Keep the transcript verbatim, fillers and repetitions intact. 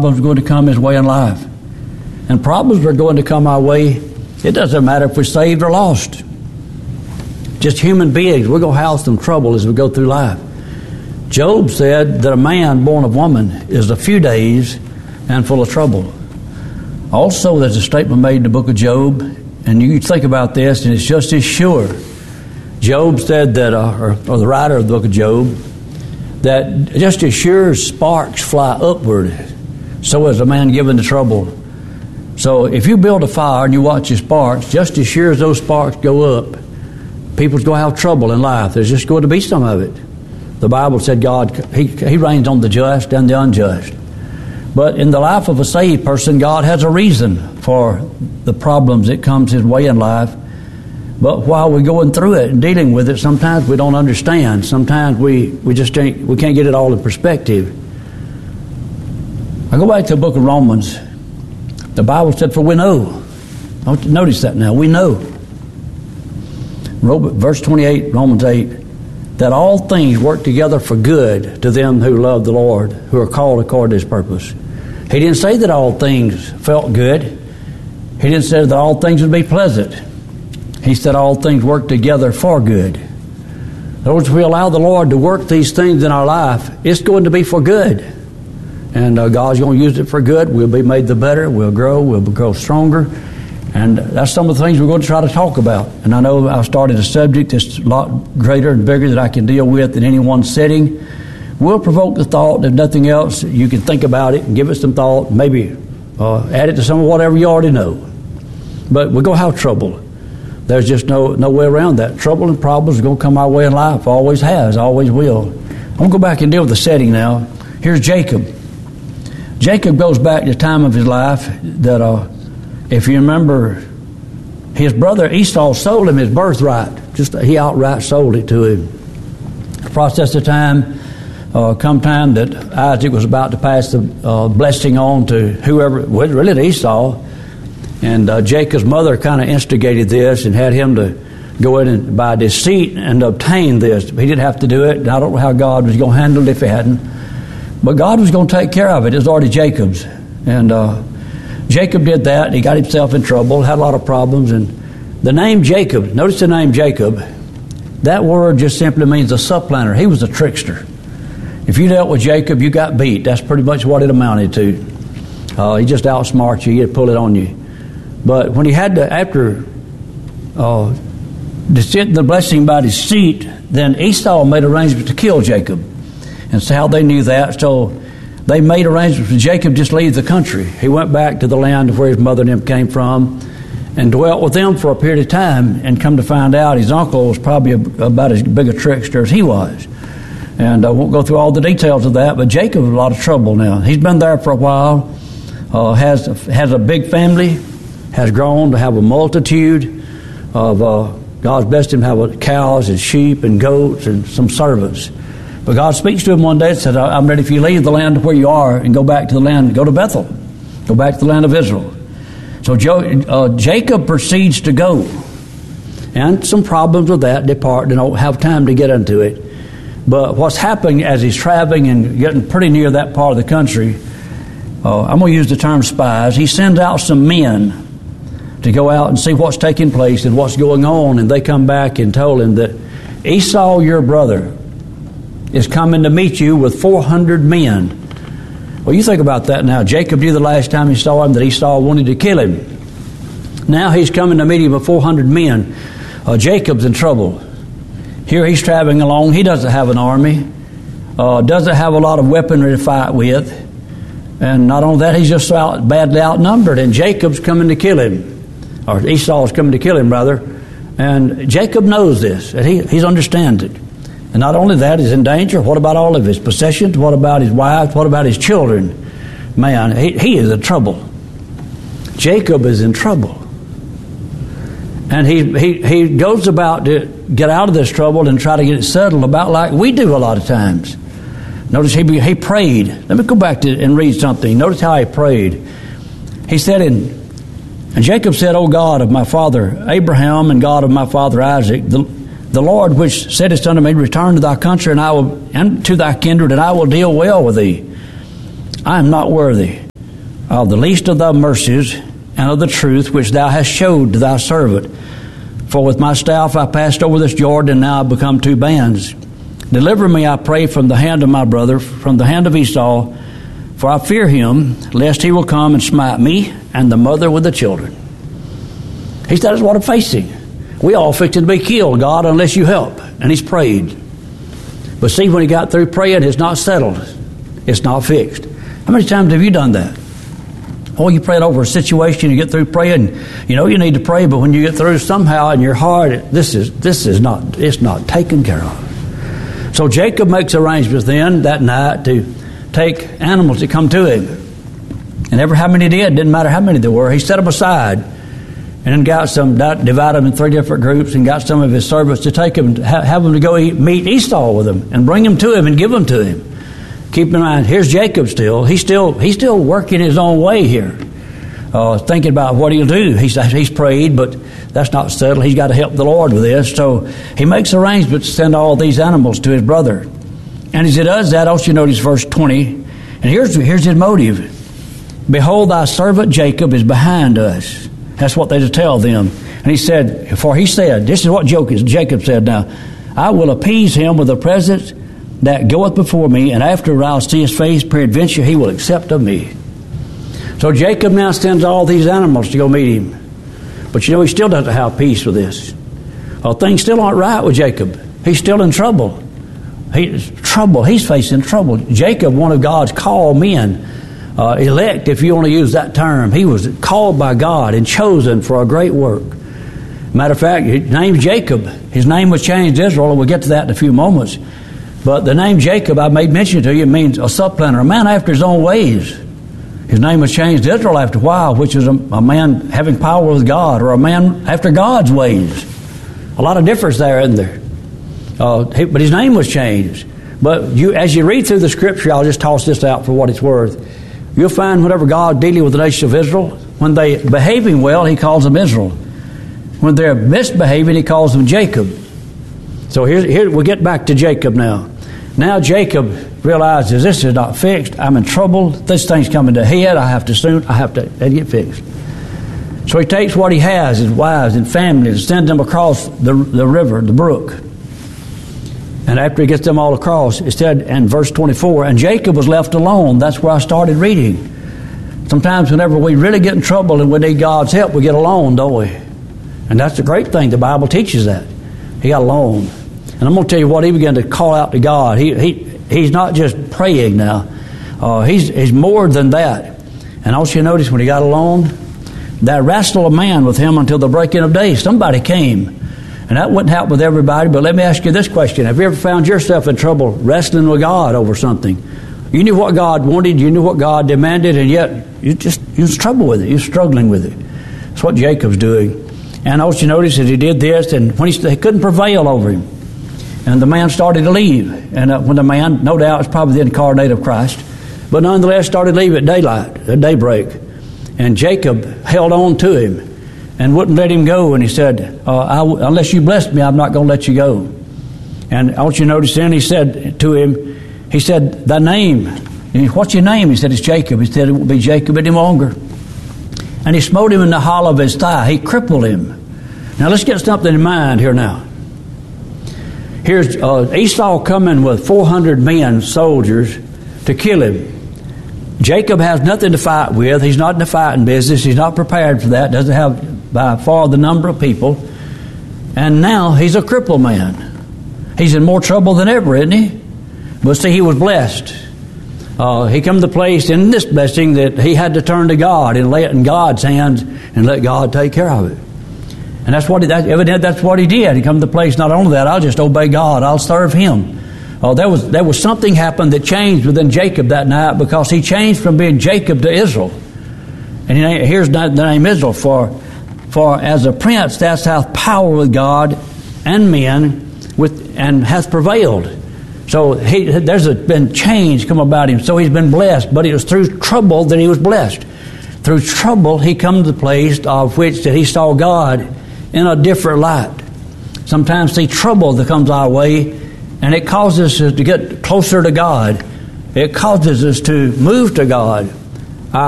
problems are going to come his way in life. And problems are going to come our way. It doesn't matter if we're saved or lost. Just human beings, we're going to have some trouble as we go through life. Job said that a man born of woman is a few days and full of trouble. Also, there's a statement made in the book of Job, and you think about this, and it's just as sure. Job said that, uh, or, or the writer of the book of Job, that just as sure as sparks fly upward, so is a man given to trouble. So if you build a fire and you watch the sparks, just as sure as those sparks go up, people's going to have trouble in life. There's just going to be some of it. The Bible said God, he, he reigns on the just and the unjust. But in the life of a saved person, God has a reason for the problems that comes his way in life. But while we're going through it and dealing with it, sometimes we don't understand. Sometimes we, we just can't, we can't get it all in perspective. I go back to the book of Romans. The Bible said, for we know. Notice that now. We know. Verse twenty-eight, Romans eight, that all things work together for good to them who love the Lord, who are called according to his purpose. He didn't say that all things felt good. He didn't say that all things would be pleasant. He said all things work together for good. In other words, if we allow the Lord to work these things in our life, it's going to be for good. And uh, God's going to use it for good. We'll be made the better. We'll grow. We'll grow stronger. And that's some of the things we're going to try to talk about. And I know I've started a subject that's a lot greater and bigger that I can deal with in any one setting. We'll provoke the thought. If nothing else, you can think about it and give it some thought. Maybe uh, add it to some of whatever you already know. But we're going to have trouble. There's just no, no way around that. Trouble and problems are going to come our way in life. Always has. Always will. I'm going to go back and deal with the setting now. Here's Jacob. Jacob goes back to the time of his life that... Uh, If you remember, his brother Esau sold him his birthright. Just he outright sold it to him. The process of time, uh, come time that Isaac was about to pass the uh, blessing on to whoever, well, really to Esau. And uh, Jacob's mother kind of instigated this and had him to go in and by deceit and obtain this. He didn't have to do it. I don't know how God was going to handle it if he hadn't. But God was going to take care of it. It was already Jacob's. And... Uh, Jacob did that. He got himself in trouble, had a lot of problems. And the name Jacob, notice the name Jacob, that word just simply means a supplanter. He was a trickster. If you dealt with Jacob, you got beat. That's pretty much what it amounted to. Uh, he just outsmarted you. He'd pull it on you. But when he had to, after uh, getting the blessing by deceit, then Esau made arrangements to kill Jacob. And so how they knew that, so... they made arrangements for Jacob just leave the country. He went back to the land of where his mother and him came from and dwelt with them for a period of time, and come to find out his uncle was probably a, about as big a trickster as he was. And I won't go through all the details of that, but Jacob is in a lot of trouble now. He's been there for a while, uh, has, has a big family, has grown to have a multitude of, uh, God's blessed him to have cows and sheep and goats and some servants. But God speaks to him one day and said, I'm ready for you to leave the land where you are and go back to the land, go to Bethel. Go back to the land of Israel. So Jo- uh, Jacob proceeds to go. And some problems with that depart. They don't have time to get into it. But what's happening as he's traveling and getting pretty near that part of the country, uh, I'm going to use the term spies. He sends out some men to go out and see what's taking place and what's going on. And they come back and told him that Esau, your brother, is coming to meet you with four hundred men. Well, you think about that now. Jacob knew the last time he saw him that Esau wanted to kill him. Now he's coming to meet him with four hundred men. Uh, Jacob's in trouble. Here he's traveling along. He doesn't have an army. Uh, doesn't have a lot of weaponry to fight with. And not only that, he's just out, badly outnumbered. And Jacob's coming to kill him. Or Esau's coming to kill him, rather. And Jacob knows this. And he, he understands it. And not only that, he's in danger. What about all of his possessions? What about his wife? What about his children? Man, he, he is in trouble. Jacob is in trouble. And he, he, he goes about to get out of this trouble and try to get it settled about like we do a lot of times. Notice he, he prayed. Let me go back to and read something. Notice how he prayed. He said, in, and Jacob said, O God of my father Abraham and God of my father Isaac, the The Lord which saidest unto me, return to thy country and I will and to thy kindred, and I will deal well with thee. I am not worthy of the least of thy mercies and of the truth which thou hast showed to thy servant. For with my staff I passed over this Jordan, and now I become two bands. Deliver me, I pray, from the hand of my brother, from the hand of Esau, for I fear him, lest he will come and smite me and the mother with the children. He said, that's what I'm facing. We all fixing to be killed, God, unless you help. And he's prayed. But see, when he got through praying, it's not settled. It's not fixed. How many times have you done that? Oh, you prayed over a situation, you get through praying, you know you need to pray, but when you get through somehow in your heart, this is this is not it's not taken care of. So Jacob makes arrangements then that night to take animals to come to him. And ever how many did, didn't matter how many there were, he set them aside and then got some, divided them in three different groups and got some of his servants to take them, have them to go eat, meet Esau with him and bring them to him and give them to him. Keep in mind, here's Jacob still. He's still he's still working his own way here, uh, thinking about what he'll do. He's he's prayed, but that's not settled. He's got to help the Lord with this. So he makes arrangements to send all these animals to his brother. And as he does that, also you notice verse twenty. And here's here's his motive. Behold, thy servant Jacob is behind us. That's what they to tell them. And he said, for he said, this is what Jacob said now, I will appease him with the presence that goeth before me, and after I'll see his face, peradventure he will accept of me. So Jacob now sends all these animals to go meet him. But you know, he still doesn't have peace with this. Well, things still aren't right with Jacob. He's still in trouble. He's trouble. He's facing trouble. Jacob, one of God's called men, uh, elect, if you want to use that term. He was called by God and chosen for a great work. Matter of fact, his name's Jacob. His name was changed to Israel, and we'll get to that in a few moments. But the name Jacob, I made mention to you, means a supplanter, a man after his own ways. His name was changed to Israel after a while, which is a, a man having power with God, or a man after God's ways. A lot of difference there, isn't there? Uh, he, but his name was changed. But you, as you read through the Scripture, I'll just toss this out for what it's worth. You'll find whenever God dealing with the nation of Israel, when they behaving well, he calls them Israel. When they're misbehaving, he calls them Jacob. So here, here we'll get back to Jacob now. Now Jacob realizes this is not fixed. I'm in trouble. This thing's coming to head. I have to soon. I have to get fixed. So he takes what he has, his wives and family, and sends them across the the river, the brook. And after he gets them all across, it said in verse twenty-four, and Jacob was left alone. That's where I started reading. Sometimes whenever we really get in trouble and we need God's help, we get alone, don't we? And that's the great thing. The Bible teaches that. He got alone. And I'm going to tell you what, he began to call out to God. He he He's not just praying now. Uh, he's, he's more than that. And also you notice when he got alone, there wrestled a man with him until the breaking of day. Somebody came. And that wouldn't happen with everybody. But let me ask you this question. Have you ever found yourself in trouble wrestling with God over something? You knew what God wanted. You knew what God demanded. And yet you just you was trouble with it. You were struggling with it. That's what Jacob's doing. And also you notice that he did this. And when he, they couldn't prevail over him. And the man started to leave. And uh, when the man, no doubt, is probably the incarnate of Christ, but nonetheless started to leave at daylight, at daybreak. And Jacob held on to him and wouldn't let him go. And he said, uh, I w- unless you bless me, I'm not going to let you go. And I want you to notice then he said to him, he said, thy name, and what's your name? He said, it's Jacob. He said, it won't be Jacob any longer. And he smote him in the hollow of his thigh. He crippled him. Now let's get something in mind here now. Here's uh, Esau coming with four hundred men, soldiers, to kill him. Jacob has nothing to fight with. He's not in the fighting business. He's not prepared for that. Doesn't have by far the number of people. And now he's a crippled man. He's in more trouble than ever, isn't he? But see, he was blessed. Uh, he come to the place in this blessing that he had to turn to God and lay it in God's hands and let God take care of it. And that's what he, that, evidently that's what he did. He come to the place, not only that, I'll just obey God. I'll serve him. Oh, there was there was something happened that changed within Jacob that night, because he changed from being Jacob to Israel. And he, here's the name Israel. For, for as a prince that's hath power with God and men, with and hath prevailed. So he, there's a, been change come about him. So he's been blessed. But it was through trouble that he was blessed. Through trouble he come to the place of which that he saw God in a different light. Sometimes see trouble that comes our way, and it causes us to get closer to God. It causes us to move to God.